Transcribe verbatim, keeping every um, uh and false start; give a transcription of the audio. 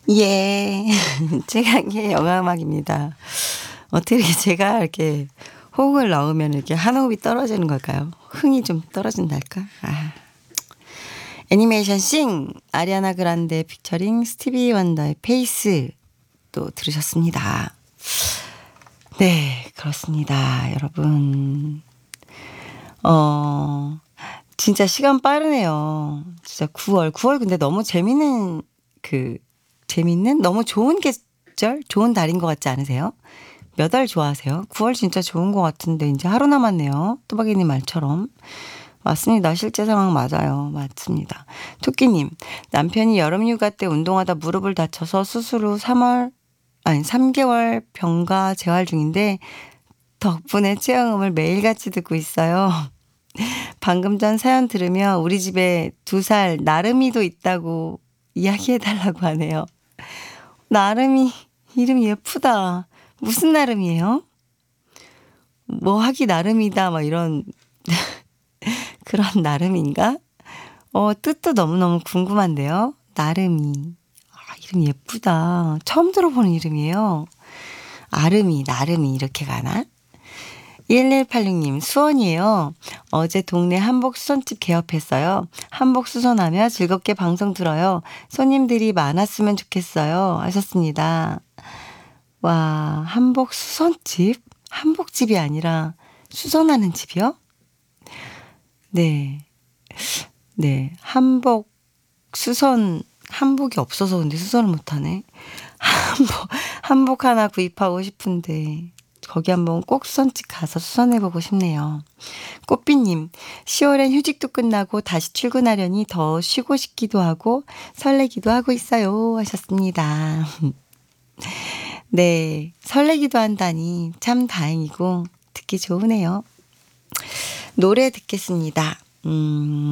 예. 최강의 영화음악입니다. 어떻게 이렇게 제가 이렇게 호응을 넣으면 이렇게 한 호흡이 떨어지는 걸까요? 흥이 좀 떨어진달까? 아. 애니메이션 싱 아리아나 그란데 피처링 스티비 원더의 페이스 또 들으셨습니다. 네, 그렇습니다. 여러분. 어, 진짜 시간 빠르네요. 진짜 구월. 구월 근데 너무 재밌는 그 재밌는 너무 좋은 계절, 좋은 달인 것 같지 않으세요? 몇 월 좋아하세요? 구월 진짜 좋은 것 같은데 이제 하루 남았네요. 또박이님 말처럼. 맞습니다. 실제 상황 맞아요. 맞습니다. 토끼님, 남편이 여름휴가 때 운동하다 무릎을 다쳐서 수술 후 삼월, 아니 삼 개월 병가 재활 중인데 덕분에 최영음을 매일같이 듣고 있어요. 방금 전 사연 들으며 우리 집에 두 살 나름이도 있다고 이야기해달라고 하네요. 나름이, 이름 예쁘다. 무슨 나름이에요? 뭐 하기 나름이다, 막 이런, 그런 나름인가? 어, 뜻도 너무너무 궁금한데요. 나름이. 아, 이름 예쁘다. 처음 들어보는 이름이에요. 아름이, 나름이 이렇게 가나? 일일팔육 님, 수원이에요. 어제 동네 한복 수선집 개업했어요. 한복 수선하며 즐겁게 방송 들어요. 손님들이 많았으면 좋겠어요. 하셨습니다. 와, 한복 수선집? 한복집이 아니라 수선하는 집이요? 네. 네. 한복, 수선, 한복이 없어서 근데 수선을 못하네. 한복, 한복 하나 구입하고 싶은데, 거기 한번 꼭 수선집 가서 수선해보고 싶네요. 꽃비님, 시월엔 휴직도 끝나고 다시 출근하려니 더 쉬고 싶기도 하고 설레기도 하고 있어요. 하셨습니다. 네, 설레기도 한다니 참 다행이고 듣기 좋으네요. 노래 듣겠습니다. 음.